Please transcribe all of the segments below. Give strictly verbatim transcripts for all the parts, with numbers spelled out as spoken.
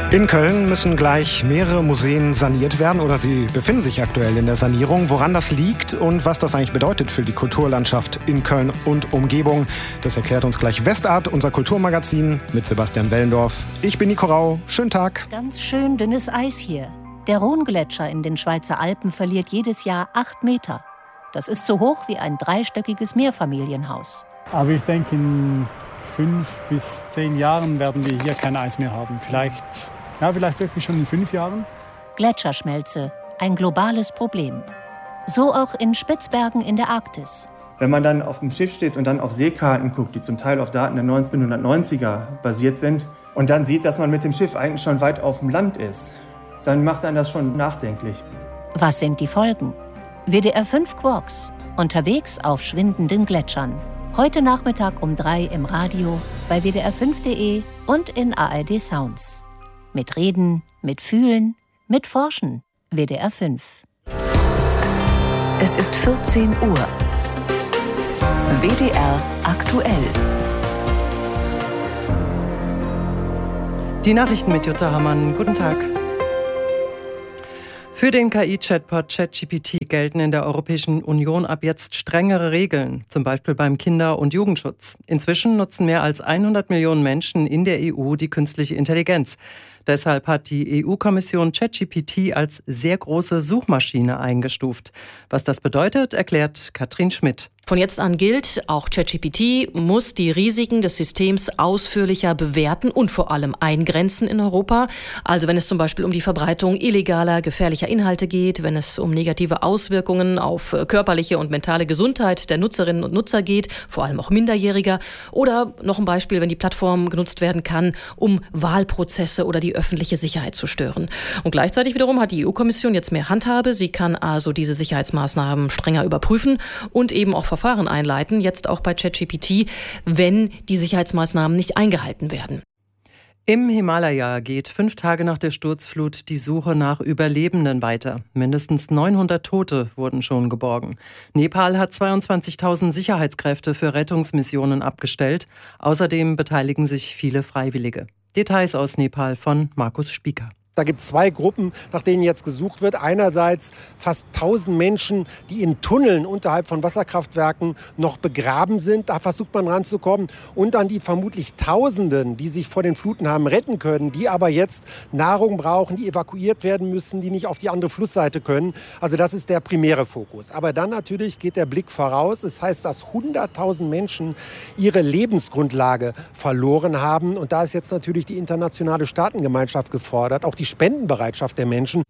In Köln müssen gleich mehrere Museen saniert werden oder sie befinden sich aktuell in der Sanierung. Woran das liegt und was das eigentlich bedeutet für die Kulturlandschaft in Köln und Umgebung, das erklärt uns gleich Westart, unser Kulturmagazin mit Sebastian Wellendorf. Ich bin Nico Rau. Schönen Tag. Ganz schön dünnes Eis hier. Der Rhongletscher in den Schweizer Alpen verliert jedes Jahr acht Meter. Das ist so hoch wie ein dreistöckiges Mehrfamilienhaus. Aber ich denke, in fünf bis zehn Jahren werden wir hier kein Eis mehr haben. Vielleicht, ja, vielleicht wirklich schon in fünf Jahren. Gletscherschmelze, ein globales Problem. So auch in Spitzbergen in der Arktis. Wenn man dann auf dem Schiff steht und dann auf Seekarten guckt, die zum Teil auf Daten der neunzehnhundertneunziger basiert sind, und dann sieht, dass man mit dem Schiff eigentlich schon weit auf dem Land ist, dann macht einen das schon nachdenklich. Was sind die Folgen? W D R fünf Quarks, unterwegs auf schwindenden Gletschern. Heute Nachmittag um drei im Radio, bei w d r fünf punkt d e und in A R D Sounds. Mit Reden, mit Fühlen, mit Forschen. W D R fünf. Es ist vierzehn Uhr. W D R aktuell. Die Nachrichten mit Jutta Hammann. Guten Tag. Für den K I-Chatbot ChatGPT gelten in der Europäischen Union ab jetzt strengere Regeln, zum Beispiel beim Kinder- und Jugendschutz. Inzwischen nutzen mehr als hundert Millionen Menschen in der E U die künstliche Intelligenz. Deshalb hat die E U-Kommission ChatGPT als sehr große Suchmaschine eingestuft. Was das bedeutet, erklärt Katrin Schmidt. Von jetzt an gilt, auch ChatGPT muss die Risiken des Systems ausführlicher bewerten und vor allem eingrenzen in Europa. Also wenn es zum Beispiel um die Verbreitung illegaler, gefährlicher Inhalte geht, wenn es um negative Auswirkungen auf körperliche und mentale Gesundheit der Nutzerinnen und Nutzer geht, vor allem auch Minderjähriger. Oder noch ein Beispiel, wenn die Plattform genutzt werden kann, um Wahlprozesse oder die öffentliche Sicherheit zu stören. Und gleichzeitig wiederum hat die E U-Kommission jetzt mehr Handhabe. Sie kann also diese Sicherheitsmaßnahmen strenger überprüfen und eben auch Verfahren einleiten, jetzt auch bei ChatGPT, wenn die Sicherheitsmaßnahmen nicht eingehalten werden. Im Himalaya geht fünf Tage nach der Sturzflut die Suche nach Überlebenden weiter. Mindestens neunhundert Tote wurden schon geborgen. Nepal hat zweiundzwanzigtausend Sicherheitskräfte für Rettungsmissionen abgestellt. Außerdem beteiligen sich viele Freiwillige. Details aus Nepal von Markus Spieker. Da gibt es zwei Gruppen, nach denen jetzt gesucht wird. Einerseits fast tausend Menschen, die in Tunneln unterhalb von Wasserkraftwerken noch begraben sind. Da versucht man ranzukommen. Und dann die vermutlich Tausenden, die sich vor den Fluten haben retten können, die aber jetzt Nahrung brauchen, die evakuiert werden müssen, die nicht auf die andere Flussseite können. Also das ist der primäre Fokus. Aber dann natürlich geht der Blick voraus. Es heißt, dass hunderttausend Menschen ihre Lebensgrundlage verloren haben. Und da ist jetzt natürlich die internationale Staatengemeinschaft gefordert, auch die Spendenbereitschaft der Menschen.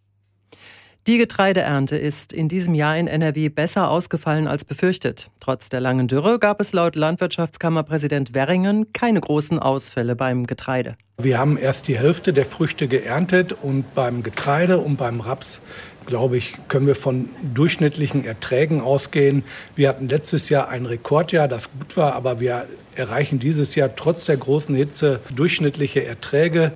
Die Getreideernte ist in diesem Jahr in N R W besser ausgefallen als befürchtet. Trotz der langen Dürre gab es laut Landwirtschaftskammerpräsident Werringen keine großen Ausfälle beim Getreide. Wir haben erst die Hälfte der Früchte geerntet und beim Getreide und beim Raps, glaube ich, können wir von durchschnittlichen Erträgen ausgehen. Wir hatten letztes Jahr ein Rekordjahr, das gut war, aber wir erreichen dieses Jahr trotz der großen Hitze durchschnittliche Erträge.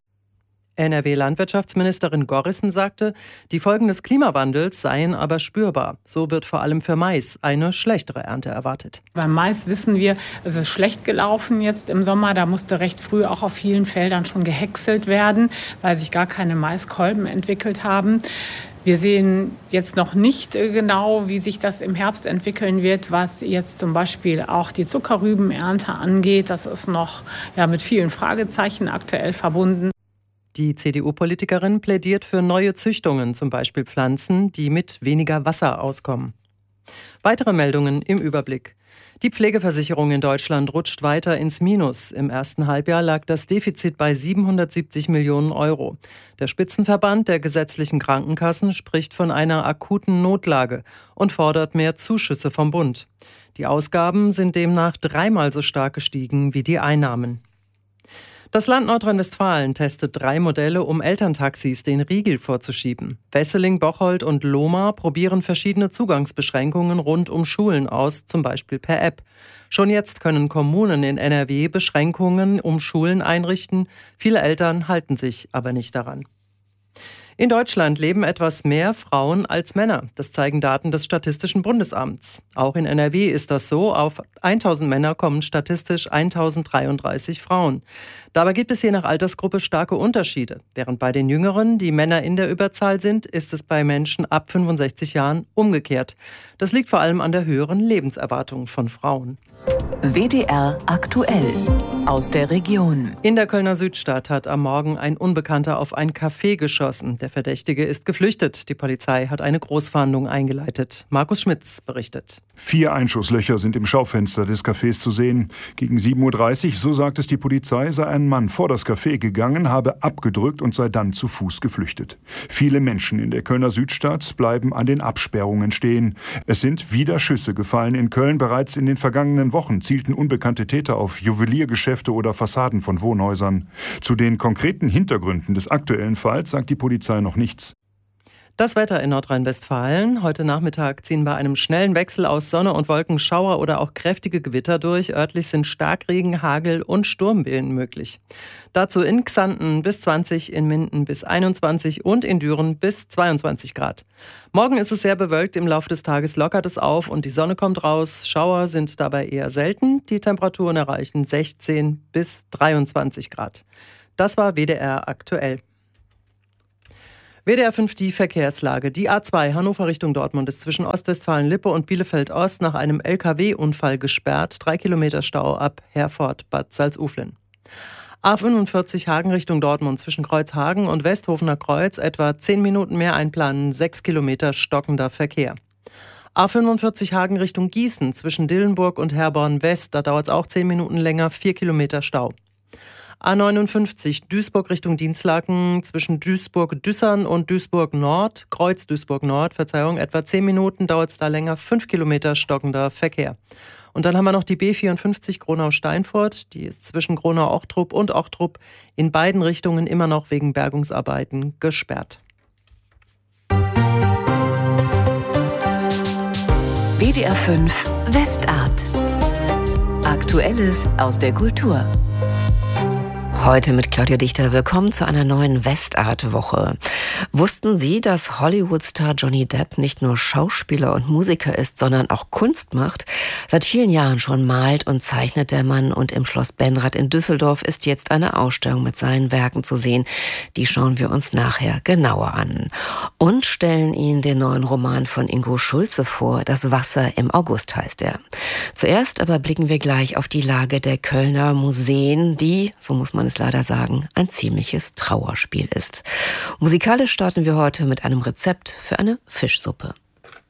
N R W-Landwirtschaftsministerin Gorrissen sagte, die Folgen des Klimawandels seien aber spürbar. So wird vor allem für Mais eine schlechtere Ernte erwartet. Beim Mais wissen wir, es ist schlecht gelaufen jetzt im Sommer. Da musste recht früh auch auf vielen Feldern schon gehäckselt werden, weil sich gar keine Maiskolben entwickelt haben. Wir sehen jetzt noch nicht genau, wie sich das im Herbst entwickeln wird, was jetzt zum Beispiel auch die Zuckerrübenernte angeht. Das ist noch ja, mit vielen Fragezeichen aktuell verbunden. Die C D U-Politikerin plädiert für neue Züchtungen, zum Beispiel Pflanzen, die mit weniger Wasser auskommen. Weitere Meldungen im Überblick. Die Pflegeversicherung in Deutschland rutscht weiter ins Minus. Im ersten Halbjahr lag das Defizit bei siebenhundertsiebzig Millionen Euro. Der Spitzenverband der gesetzlichen Krankenkassen spricht von einer akuten Notlage und fordert mehr Zuschüsse vom Bund. Die Ausgaben sind demnach dreimal so stark gestiegen wie die Einnahmen. Das Land Nordrhein-Westfalen testet drei Modelle, um Elterntaxis den Riegel vorzuschieben. Wesseling, Bocholt und Lohmar probieren verschiedene Zugangsbeschränkungen rund um Schulen aus, zum Beispiel per App. Schon jetzt können Kommunen in N R W Beschränkungen um Schulen einrichten. Viele Eltern halten sich aber nicht daran. In Deutschland leben etwas mehr Frauen als Männer. Das zeigen Daten des Statistischen Bundesamts. Auch in N R W ist das so. Auf tausend Männer kommen statistisch tausenddreiunddreißig Frauen. Dabei gibt es je nach Altersgruppe starke Unterschiede. Während bei den Jüngeren die Männer in der Überzahl sind, ist es bei Menschen ab fünfundsechzig Jahren umgekehrt. Das liegt vor allem an der höheren Lebenserwartung von Frauen. W D R aktuell aus der Region. In der Kölner Südstadt hat am Morgen ein Unbekannter auf ein Café geschossen. Der Verdächtige ist geflüchtet. Die Polizei hat eine Großfahndung eingeleitet. Markus Schmitz berichtet. Vier Einschusslöcher sind im Schaufenster des Cafés zu sehen. Gegen sieben Uhr dreißig, so sagt es die Polizei, sei ein Mann vor das Café gegangen, habe abgedrückt und sei dann zu Fuß geflüchtet. Viele Menschen in der Kölner Südstadt bleiben an den Absperrungen stehen. Es sind wieder Schüsse gefallen in Köln. Bereits in den vergangenen Wochen zielten unbekannte Täter auf Juweliergeschäfte oder Fassaden von Wohnhäusern. Zu den konkreten Hintergründen des aktuellen Falls sagt die Polizei noch nichts. Das Wetter in Nordrhein-Westfalen. Heute Nachmittag ziehen bei einem schnellen Wechsel aus Sonne und Wolken Schauer oder auch kräftige Gewitter durch. Örtlich sind Starkregen, Hagel und Sturmwehen möglich. Dazu in Xanten bis zwanzig, in Minden bis einundzwanzig und in Düren bis zweiundzwanzig Grad. Morgen ist es sehr bewölkt, im Laufe des Tages lockert es auf und die Sonne kommt raus. Schauer sind dabei eher selten. Die Temperaturen erreichen sechzehn bis dreiundzwanzig Grad. Das war W D R aktuell. W D R fünf die Verkehrslage. Die A zwei Hannover Richtung Dortmund ist zwischen Ostwestfalen-Lippe und Bielefeld-Ost nach einem L K W-Unfall gesperrt. Drei Kilometer Stau ab Herford-Bad Salzuflen. A fünfundvierzig Hagen Richtung Dortmund zwischen Kreuzhagen und Westhofener Kreuz etwa zehn Minuten mehr einplanen, sechs Kilometer stockender Verkehr. A fünfundvierzig Hagen Richtung Gießen zwischen Dillenburg und Herborn-West, da dauert es auch zehn Minuten länger, vier Kilometer Stau. A neunundfünfzig Duisburg Richtung Dinslaken zwischen Duisburg-Düssern und Duisburg-Nord, Kreuz Duisburg-Nord, Verzeihung, etwa zehn Minuten dauert es da länger, fünf Kilometer stockender Verkehr. Und dann haben wir noch die B vierundfünfzig Gronau-Steinfurt, die ist zwischen Gronau-Ochtrup und Ochtrup in beiden Richtungen immer noch wegen Bergungsarbeiten gesperrt. W D R fünf Westart. Aktuelles aus der Kultur. Heute mit Claudia Dichter. Willkommen zu einer neuen Westart-Woche. Wussten Sie, dass Hollywood-Star Johnny Depp nicht nur Schauspieler und Musiker ist, sondern auch Kunst macht? Seit vielen Jahren schon malt und zeichnet der Mann und im Schloss Benrath in Düsseldorf ist jetzt eine Ausstellung mit seinen Werken zu sehen. Die schauen wir uns nachher genauer an. Und stellen Ihnen den neuen Roman von Ingo Schulze vor. Das Wasser im August heißt er. Zuerst aber blicken wir gleich auf die Lage der Kölner Museen, die, so muss man es leider sagen, ein ziemliches Trauerspiel ist. Musikalisch starten wir heute mit einem Rezept für eine Fischsuppe.